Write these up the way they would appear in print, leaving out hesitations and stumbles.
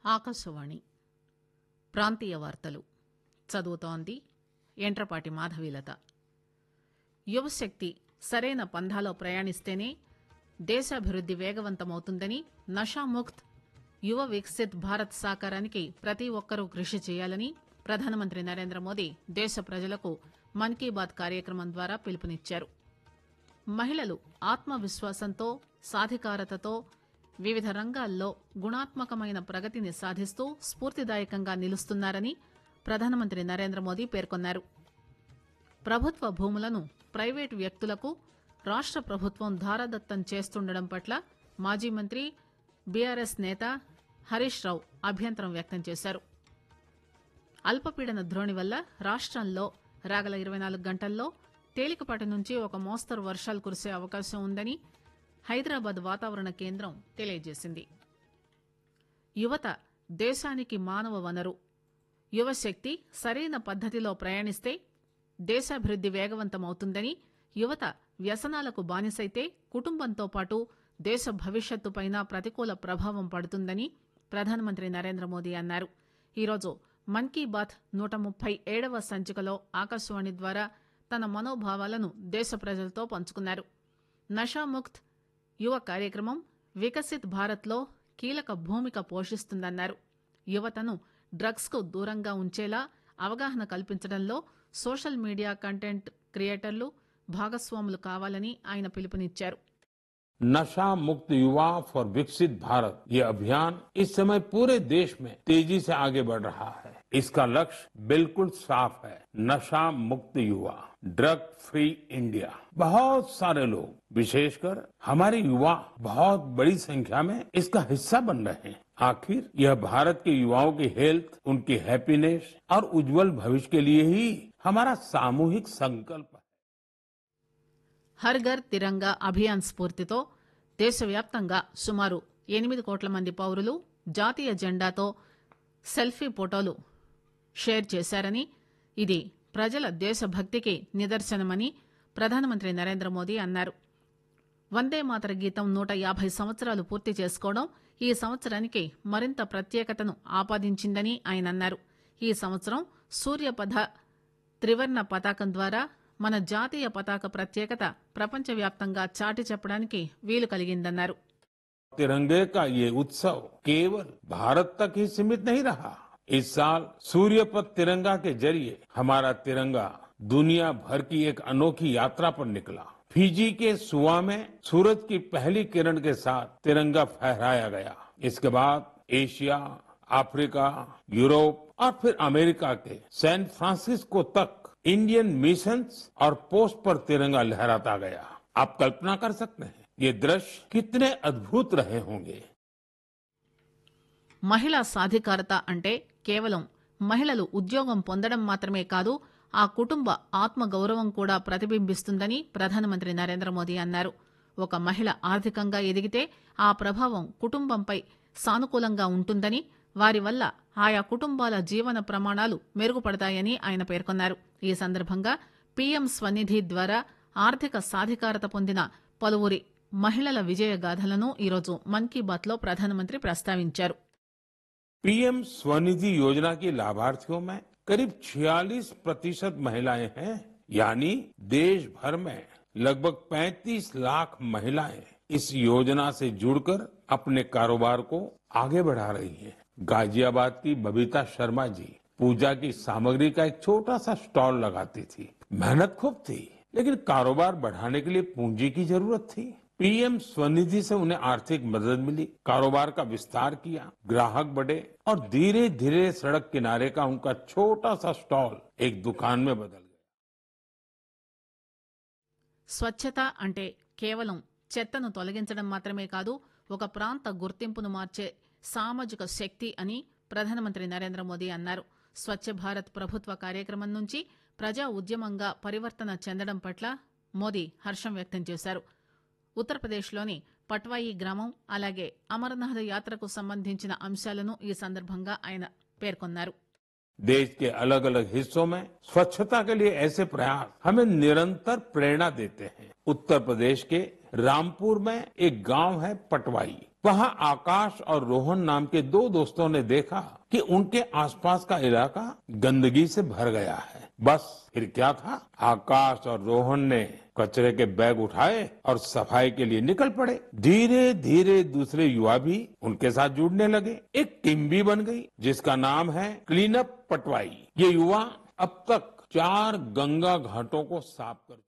ఆకాశవాణి ప్రాంతీయ వార్తలు చదువుతోంది ఎంట్రపాటి మాధవీలత. యువశక్తి సరైన పంథాలో ప్రయాణిస్తేనే దేశాభివృద్ది వేగవంతమవుతుందని, నషాముక్త్ యువ వికసిత్ భారత్ సాకారానికి ప్రతి ఒక్కరూ కృషి చేయాలని ప్రధానమంత్రి నరేంద్రమోదీ దేశ ప్రజలకు మన్ కీ బాత్ కార్యక్రమం ద్వారా పిలుపునిచ్చారు. మహిళలు ఆత్మవిశ్వాసంతో, సాధికారతతో వివిధ రంగాల్లో గుణాత్మకమైన ప్రగతిని సాధిస్తూ స్ఫూర్తిదాయకంగా నిలుస్తున్నారని ప్రధానమంత్రి నరేంద్రమోదీ పేర్కొన్నారు. ప్రభుత్వ భూములను ప్రైవేటు వ్యక్తులకు రాష్ట ప్రభుత్వం ధారాదత్తం చేస్తుండడం పట్ల మాజీ మంత్రి, బీఆర్ఎస్ నేత హరీష్ రావు అభ్యంతరం వ్యక్తం చేశారు. అల్పపీడన ద్రోణి వల్ల రాష్టంలో రాగల 24 గంటల్లో తేలికపాటి నుంచి ఒక మోస్తరు వర్షాలు కురిసే అవకాశం ఉందని హైదరాబాద్ వాతావరణ కేంద్రం తెలియజేసింది. యువత దేశానికి మానవ వనరు. యువశక్తి సరైన పద్దతిలో ప్రయాణిస్తే దేశాభివృద్ది వేగవంతమవుతుందని, యువత వ్యసనాలకు బానిసైతే కుటుంబంతో పాటు దేశ భవిష్యత్తుపైన ప్రతికూల ప్రభావం పడుతుందని ప్రధానమంత్రి నరేంద్రమోదీ అన్నారు. ఈరోజు మన్ కీ బాత్ 137వ సంచికలో ఆకాశవాణి ద్వారా తన మనోభావాలను దేశ ప్రజలతో పంచుకున్నారు. నషాముక్త్ యువ కార్యక్రమం వికసిత్ భారత్లో కీలక భూమిక పోషిస్తుందన్నారు. యువతను డ్రగ్స్ కు దూరంగా ఉంచేలా అవగాహన కల్పించడంలో సోషల్ మీడియా కంటెంట్ క్రియేటర్లు భాగస్వాములు కావాలని ఆయన పిలుపునిచ్చారు. नशा मुक्त युवा फॉर विकसित भारत ये अभियान इस समय पूरे देश में तेजी से आगे बढ़ रहा है. इसका लक्ष्य बिल्कुल साफ है, नशा मुक्त युवा, ड्रग फ्री इंडिया. बहुत सारे लोग, विशेषकर हमारे युवा बहुत बड़ी संख्या में इसका हिस्सा बन रहे हैं. आखिर यह भारत के युवाओं की हेल्थ, उनकी हैप्पीनेस और उज्जवल भविष्य के लिए ही हमारा सामूहिक संकल्प है. హర్ ఘర్ తిరంగా అభియాన్ స్ఫూర్తితో దేశవ్యాప్తంగా సుమారు 8 కోట్ల మంది పౌరులు జాతీయ జెండాతో సెల్ఫీ ఫోటోలు షేర్ చేశారని, ఇది ప్రజల దేశభక్తికి నిదర్శనమని ప్రధానమంత్రి నరేంద్రమోదీ అన్నారు. వందే మాతర గీతం 150 సంవత్సరాలు పూర్తి చేసుకోవడం ఈ సంవత్సరానికి మరింత ప్రత్యేకతను ఆపాదించిందని ఆయన అన్నారు. ఈ సంవత్సరం సూర్యపథ త్రివర్ణ పతాకం ద్వారా మన జాతీయ పతాక ప్రత్యేకత ప్రపంచవ్యాప్తంగా చాటి చెప్పడానికి వీలు కలిగిందన్నారు. तिरंगे का ये उत्सव केवल भारत तक ही सीमित नहीं रहा. इस साल सूर्य पर तिरंगा के जरिए हमारा तिरंगा दुनिया भर की एक अनोखी यात्रा पर निकला. फिजी के सुआ में सूरज की पहली किरण के साथ तिरंगा फहराया गया. इसके बाद एशिया, अफ्रीका, यूरोप और फिर अमेरिका के सैन फ्रांसिस्को तक इंडियन मिशंस और पोस्ट पर तिरंगा लहराता गया. आप कल्पना कर सकते हैं ये दृश्य कितने अद्भुत रहे होंगे. మహిళా సాధికారత అంటే కేవలం మహిళలు ఉద్యోగం పొందడం మాత్రమే కాదు, ఆ కుటుంబ ఆత్మగౌరవం కూడా ప్రతిబింబిస్తుందని ప్రధానమంత్రి నరేంద్రమోదీ అన్నారు. ఒక మహిళ ఆర్థికంగా ఎదిగితే ఆ ప్రభావం కుటుంబంపై సానుకూలంగా ఉంటుందని, వారి వల్ల ఆయా కుటుంబాల జీవన ప్రమాణాలు మెరుగుపడతాయని ఆయన పేర్కొన్నారు. ఈ సందర్భంగా పీఎం స్వనిధి ద్వారా ఆర్థిక సాధికారత పొందిన పలువురి మహిళల విజయగాథలను ఈరోజు మన్ కీ బాత్ లో ప్రధానమంత్రి ప్రస్తావించారు. पीएम स्वनिधि योजना की लाभार्थियों में करीब 46% महिलाएं हैं. यानी देश भर में लगभग 35 लाख महिलाएं इस योजना से जुड़कर अपने कारोबार को आगे बढ़ा रही हैं. गाजियाबाद की बबीता शर्मा जी पूजा की सामग्री का एक छोटा सा स्टॉल लगाती थी. मेहनत खूब थी, लेकिन कारोबार बढ़ाने के लिए पूंजी की जरूरत थी. पीएम स्वनिधि से उन्हें आर्थिक मदद मिली, कारोबार का विस्तार किया, ग्राहक बढ़े और धीरे धीरे सड़क किनारे का उनका छोटा सा स्टॉल एक दुकान में बदल गया. స్వచ్ఛత అంటే కేవలం చెత్తను తొలగించడం మాత్రమే కాదు, ఒక ప్రాంత గుర్తింపును మార్చే సామాజిక శక్తి అని ప్రధానమంత్రి నరేంద్రమోదీ అన్నారు. స్వచ్ఛ భారత్ ప్రభుత్వ కార్యక్రమం నుంచి ప్రజా ఉద్యమంగా పరివర్తన చెందడం పట్ల మోదీ హర్షం వ్యక్తం చేశారు. ఉత్తరప్రదేశ్లోని పట్వాయి గ్రామం, అలాగే అమరనాథ్ యాత్రకు సంబంధించిన అంశాలను ఈ సందర్భంగా ఆయన పేర్కొన్నారు. देश के अलग अलग हिस्सों में स्वच्छता के लिए ऐसे प्रयास हमें निरंतर प्रेरणा देते हैं. उत्तर प्रदेश के रामपुर में एक गांव है पटवाई. वहाँ आकाश और रोहन नाम के दो दोस्तों ने देखा कि उनके आसपास का इलाका गंदगी से भर गया है। बस फिर क्या था, आकाश और रोहन ने कचरे के बैग उठाए और सफाई के लिए निकल पड़े। धीरे धीरे दूसरे युवा भी उनके साथ जुड़ने लगे। एक टीम भी बन गई जिसका नाम है क्लीन अप पटवाई। ये युवा अब तक 4 गंगा घाटों को साफ कर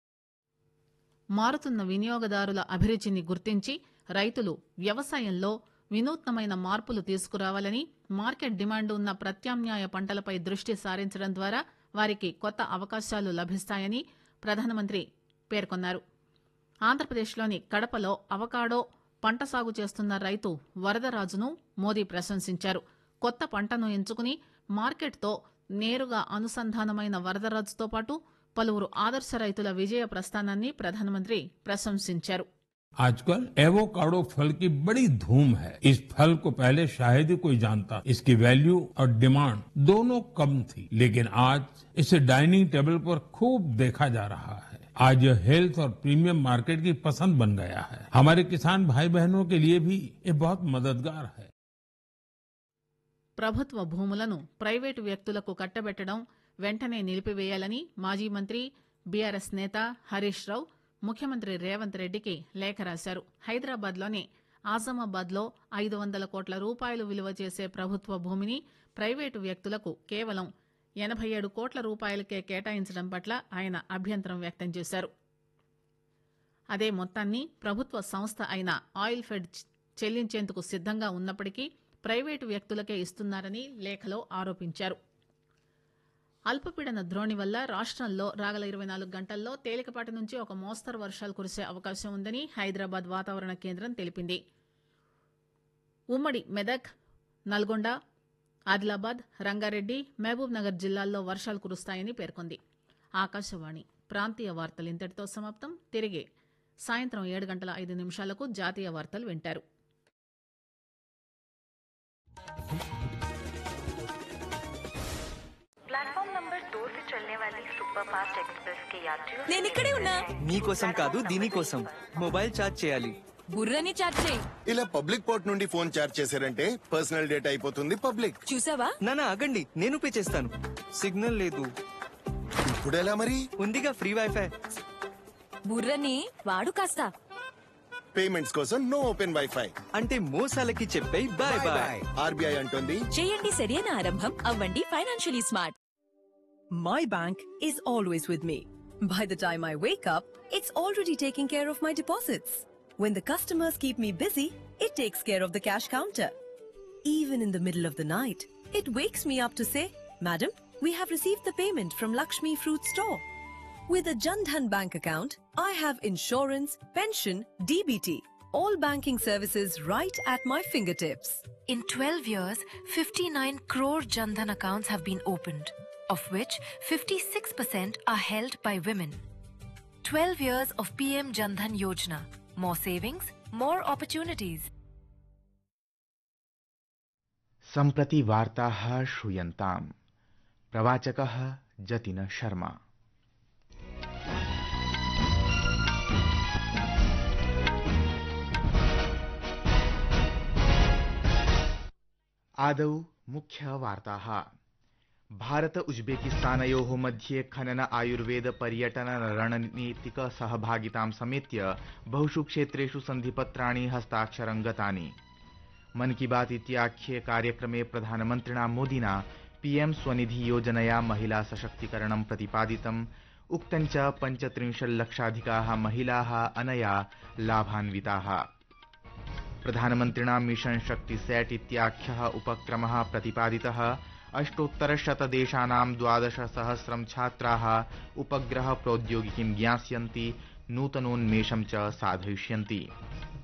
మారుతున్న వినియోగదారుల అభిరుచిని గుర్తించి రైతులు వ్యవసాయంలో వినూత్నమైన మార్పులు తీసుకురావాలని, మార్కెట్ డిమాండ్ ఉన్న ప్రత్యామ్నాయ పంటలపై దృష్టి సారించడం ద్వారా వారికి కొత్త అవకాశాలు లభిస్తాయని ప్రధానమంత్రి పేర్కొన్నారు. ఆంధ్రప్రదేశ్లోని కడపలో అవకాడో పంట సాగు చేస్తున్న రైతు వరదరాజును మోదీ ప్రశంసించారు. కొత్త పంటను ఎంచుకుని మార్కెట్తో నేరుగా అనుసంధానమైన వరదరాజుతో పాటు పలువురు ఆదర్శ రైతుల విజయ ప్రస్థానాన్ని ప్రధానమంత్రి ప్రశంసించారు. आजकल एवोकाडो फल की बड़ी धूम है। इस फल को पहले शायद ही कोई जानता। इसकी वैल्यू और डिमांड दोनों कम थी, लेकिन आज इसे डाइनिंग टेबल पर खूब देखा जा रहा है। आज यह हेल्थ और प्रीमियम मार्केट की पसंद बन गया है। हमारे किसान भाई बहनों के लिए भी ये बहुत मददगार है। ప్రభుత్వ భూములను ప్రైవేటు వ్యక్తులకు కట్టబెట్టడం వెంటనే నిలిపివేయాలని మాజీ మంత్రి బీఆర్ఎస్ నేత హరీష్ రావు ముఖ్యమంత్రి రేవంత్ రెడ్డికి లేఖ రాశారు. హైదరాబాద్లోని ఆజమాబాద్లో 500 కోట్ల రూపాయలు విలువ చేసే ప్రభుత్వ భూమిని ప్రైవేటు వ్యక్తులకు కేవలం 87 కోట్ల రూపాయలకే కేటాయించడం పట్ల ఆయన అభ్యంతరం వ్యక్తం చేశారు. అదే మొత్తాన్ని ప్రభుత్వ సంస్థ అయిన ఆయిల్ ఫెడ్ చెల్లించేందుకు సిద్దంగా ఉన్నప్పటికీ ప్రైవేటు వ్యక్తులకే ఇస్తున్నారని లేఖలో ఆరోపించారు. అల్పపీడన ద్రోణి వల్ల రాష్టంలో రాగల 24 గంటల్లో తేలికపాటి నుంచి ఒక మోస్తరు వర్షాలు కురిసే అవకాశం ఉందని హైదరాబాద్ వాతావరణ కేంద్రం తెలిపింది. ఉమ్మడి మెదక్, నల్గొండ, ఆదిలాబాద్, రంగారెడ్డి, మహబూబ్ నగర్ జిల్లాల్లో వర్షాలు కురుస్తాయని పేర్కొంది. ఆకాశవాణి ప్రాంతీయ వార్తలు ఇంతటితో సమాప్తం. తిరిగి సాయంత్రం 7:05 జాతీయ వార్తలు వింటారు. प्लेटफॉर्म नंबर 2 से चलने वाली सुपरफास्ट एक्सप्रेस के यात्रियों నేను ఇక్కడే ఉన్నా. నీకోసం కాదు దీనికోసం మొబైల్ ఛార్జ్ చేయాలి. బుర్రని చాట్ చేయి. ఇలా పబ్లిక్ పోర్ట్ నుండి ఫోన్ చార్జ్ చేశారంటే పర్సనల్ డేటా అయిపోతుంది పబ్లిక్. చూసావా? నానా ఆగండి, నేను పే చేస్తాను. సిగ్నల్ లేదు. ఇప్పుడు ఎలా మరి? ఉందిగా ఫ్రీ వైఫై. బుర్రని వాడు కాస్త. పేమెంట్స్ కోసం నో ఓపెన్ వైఫై. అంటే మోసాలకి చెప్పే బాయ్ బాయ్. ఆర్బీఐ అంటోంది చేయండి సరైన ఆరంభం, అవ్వండి financially smart. My bank is always with me. By the time I wake up, it's already taking care of my deposits. When the customers keep me busy, it takes care of the cash counter. Even in the middle of the night, it wakes me up to say, Madam, we have received the payment from Lakshmi Fruit Store. With a Jan Dhan bank account, I have insurance, pension, DBT, all banking services right at my fingertips. In 12 years, 59 crore Jan Dhan accounts have been opened, of which 56% are held by women. 12 years of PM Jan Dhan Yojana. More savings, more opportunities. सम्प्रति वार्ताः श्रूयन्ताम्। प्रवाचकः जतिन शर्मा। आदौ मुख्यवार्ताः। भारत उज्बेकिस्तानयोः मध्ये खनन आयुर्वेद पर्यटन रणनीतिक सहभागितां समेत्य बहुषु क्षेत्रेषु सन्धिपत्राणि हस्ताक्षरं गतानि। मन की बात इत्याख्ये कार्यक्रमे प्रधानमन्त्रिणा मोदिना पीएम स्वनिधि योजनया महिला सशक्तीकरणं प्रतिपादितम्। उक्तं च 35 लक्षाधिकाः महिलाः अनया लाभान्विताः। प्रधानमन्त्रिणा मिशन शक्ति सेट इत्याख्यः उपक्रमः प्रतिपादितः। 800 देशानां 12,000 छात्राः उपग्रह प्रौद्योगिकीं ज्ञास्यन्ति, नूतनोन्मेषं च साधयिष्यन्ति।